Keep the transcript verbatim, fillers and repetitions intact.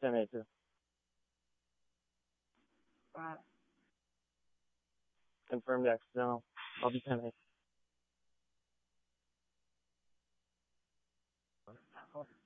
ten eight too. Uh, Confirmed accidental. I'll be ten eight.